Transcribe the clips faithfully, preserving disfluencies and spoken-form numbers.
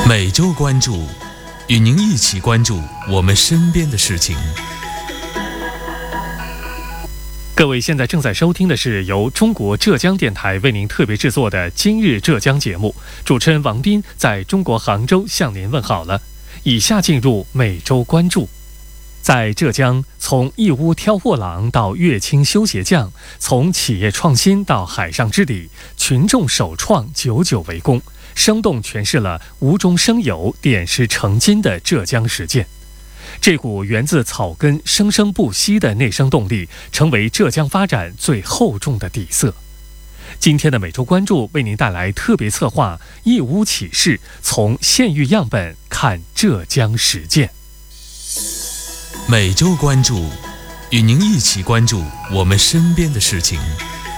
每周关注，与您一起关注我们身边的事情。 各位现在正在收听的是由中国浙江电台为您特别制作的今日浙江节目，主持人王斌在中国杭州向您问好了。以下进入每周关注。在浙江，从义乌挑货郎到乐清修鞋匠，从企业创新到海上治理，群众首创，久久为功，生动诠释了无中生有、点石成金的浙江实践。这股源自草根、生生不息的内生动力，成为浙江发展最厚重的底色。今天的每周关注为您带来特别策划《义乌启示》，从县域样本看浙江实践。 每周关注，与您一起关注我们身边的事情。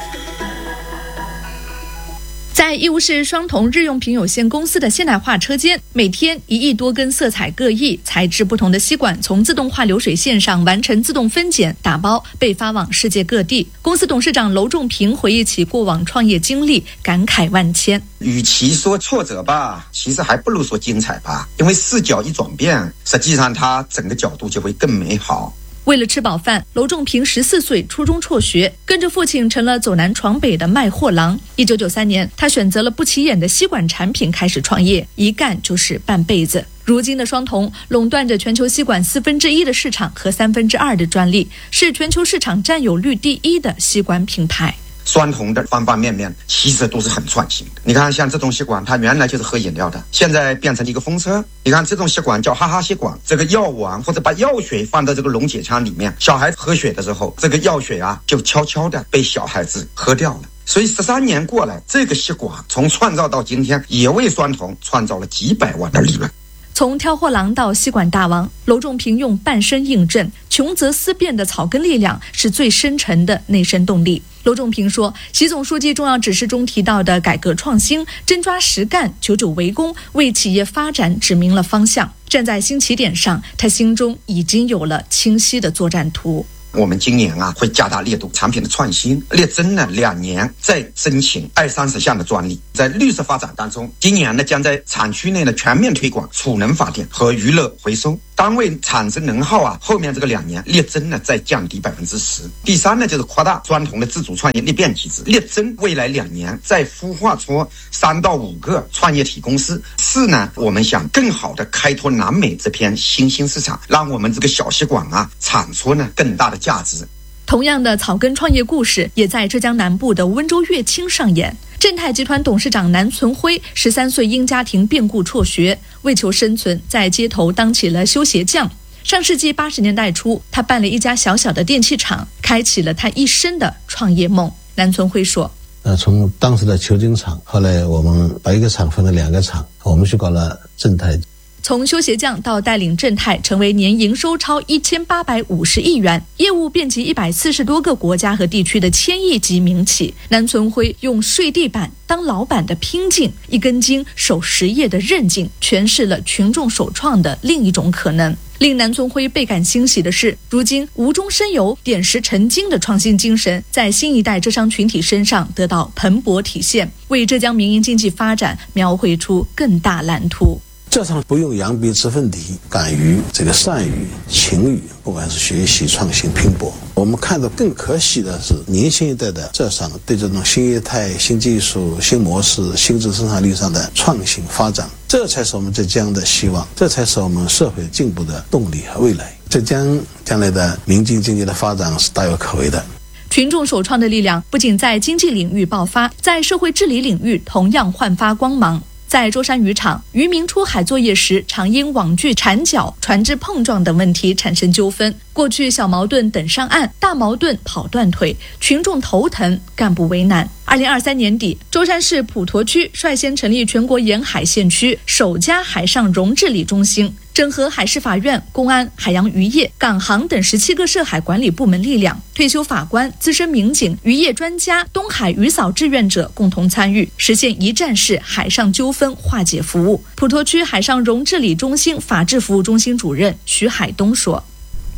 在义乌市双铜日用品有限公司的现代化车间，每天一亿多根色彩各异、材质不同的吸管从自动化流水线上完成自动分拣、打包，被发往世界各地。公司董事长娄仲平回忆起过往创业经历，感慨万千。 与其说挫折吧，其实还不如说精彩吧，因为视角一转变，实际上它整个角度就会更美好。 为了吃饱饭，娄仲平十四岁初中辍学，跟着父亲成了走南闯北的卖货郎。一九九三年，他选择了不起眼的吸管产品开始创业，一干就是半辈子。如今的双铜垄断着全球吸管四分之一的市场和三分之二的专利，是全球市场占有率第一的吸管品牌。 双铜的方方面面其实都是很创新的。你看，像这种吸管，它原来就是喝饮料的，现在变成了一个风车。你看这种吸管叫哈哈吸管，这个药丸或者把药水放到这个溶解枪里面，小孩喝血的时候，这个药水啊就悄悄的被小孩子喝掉了。所以十三年过来，这个吸管从创造到今天，也为双铜创造了几百万的利润。 从挑货郎到吸管大王，娄仲平用半生印证，穷则思变的草根力量是最深沉的内生动力。娄仲平说，习总书记重要指示中提到的改革创新、真抓实干、久久为功，为企业发展指明了方向。站在新起点上，他心中已经有了清晰的作战图。 我们今年啊会加大力度产品的创新，力争呢两年再申请二三十项的专利。在绿色发展当中，今年呢将在产区内呢全面推广储能发电和娱乐回收，单位产生能耗啊，后面这个两年力争呢再降低百分之十。第三呢就是扩大双铜的自主创业裂变机制，力争未来两年再孵化出三到五个创业体公司。四呢，我们想更好的开拓南美这片新兴市场，让我们这个小吸管啊产出呢更大的价值。 同样的草根创业故事也在浙江南部的温州乐清上演。正泰集团董事长南存辉十三岁因家庭变故辍学，为求生存，在街头当起了修鞋匠。上世纪八十年代初，他办了一家小小的电器厂，开启了他一生的创业梦。南存辉说， 呃，从当时的球晶厂，后来我们把一个厂分了两个厂，我们去搞了正泰。 从修鞋匠到带领正泰成为年营收超一千八百五十亿元，业务遍及一百四十多个国家和地区的千亿级民企，南存辉用睡地板当老板的拼劲，一根筋守实业的韧劲，诠释了群众首创的另一种可能。令南存辉倍感欣喜的是，如今无中生有、点石成金的创新精神在新一代浙商群体身上得到蓬勃体现，为浙江民营经济发展描绘出更大蓝图。 浙商不用扬鼻之奋蹄，敢于这个善于勤于，不管是学习、创新、拼搏。我们看到更可喜的是，年轻一代的浙商对这种新业态、新技术、新模式、新质生产力上的创新发展，这才是我们浙江的希望，这才是我们社会进步的动力和未来。浙江将来的民进经济的发展是大有可为的。 群众首创的力量不仅在经济领域爆发，在社会治理领域同样焕发光芒。在舟山渔场，渔民出海作业时常因网具缠脚、船只碰撞等问题产生纠纷。过去小矛盾等上岸，大矛盾跑断腿，群众头疼，干部为难。二零二三年底，舟山市普陀区率先成立全国沿海县区首家海上溶治理中心，整合海事法院、公安、海洋渔业、港航等十七个涉海管理部门力量，退休法官、资深民警、渔业专家、东海渔嫂志愿者共同参与，实现一站式海上纠纷化解服务。普陀区海上溶治理中心法治服务中心主任徐海东说，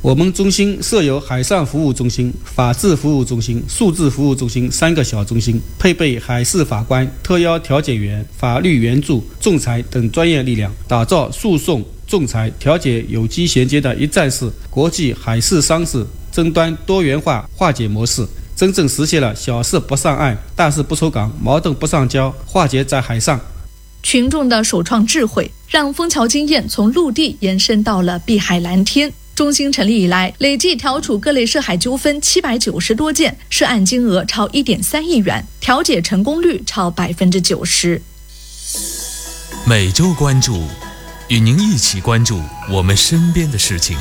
我们中心设有海上服务中心、法治服务中心、数字服务中心三个小中心，配备海事法官、特邀调解员、法律援助、仲裁等专业力量，打造诉讼、仲裁、调解有机衔接的一站式国际海事商事争端多元化化解模式，真正实现了小事不上岸、大事不出港、矛盾不上交，化解在海上。 群众的首创智慧，让枫桥经验从陆地延伸到了碧海蓝天。中心成立以来，累计调处各类涉海纠纷七百九十多件，涉案金额超一点三亿元，调解成功率超百分之九十。 每周关注，与您一起关注我们身边的事情。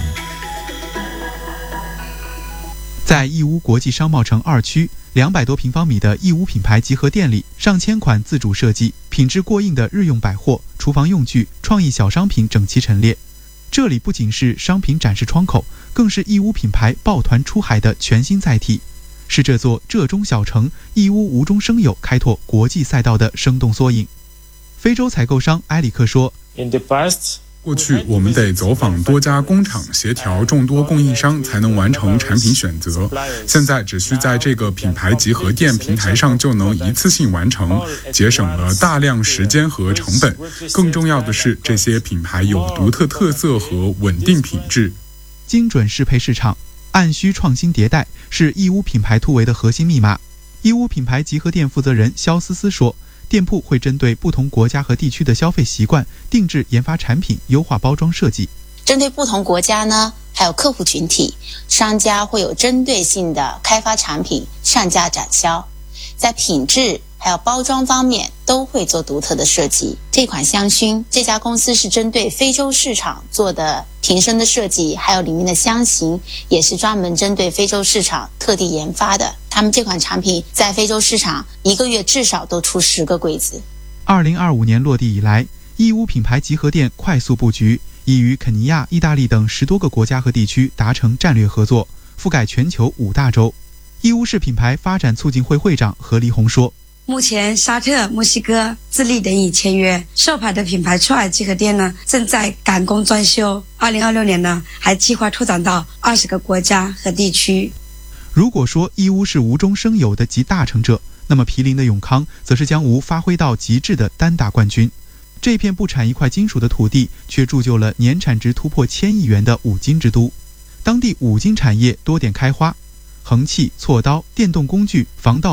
在义乌国际商贸城二区两百多平方米的义乌品牌集合店里，上千款自主设计、品质过硬的日用百货、厨房用具、创意小商品整齐陈列。这里不仅是商品展示窗口，更是义乌品牌抱团出海的全新载体，是这座浙中小城义乌无中生有开拓国际赛道的生动缩影。非洲采购商埃里克说， 过去我们得走访多家工厂，协调众多供应商才能完成产品选择，现在只需在这个品牌集合店平台上就能一次性完成，节省了大量时间和成本。更重要的是，这些品牌有独特特色和稳定品质。 精准适配市场，按需创新迭代是义乌品牌突围的核心密码。义乌品牌集合店负责人肖思思说，店铺会针对不同国家和地区的消费习惯，定制研发产品，优化包装设计。 针对不同国家呢，还有客户群体，商家会有针对性的开发产品上架展销，在品质还有包装方面都会做独特的设计。这款香薰，这家公司是针对非洲市场做的瓶身的设计，还有里面的香型也是专门针对非洲市场特地研发的。他们这款产品在非洲市场一个月至少都出十个柜子。 二零二五年落地以来，义乌品牌集合店快速布局，已与肯尼亚、意大利等十多个国家和地区达成战略合作，覆盖全球五大洲。义乌市品牌发展促进会会长何立红说， 目前沙特、墨西哥、智利等已签约，授牌的品牌出海集合店呢正在赶工装修。二零二六年呢还计划拓展到二十个国家和地区。 如果说义乌是无中生有的集大成者，那么毗邻的永康则是将无发挥到极致的单打冠军。这片不产一块金属的土地，却铸就了年产值突破千亿元的五金之都。当地五金产业多点开花，横器、锉刀、电动工具、防盗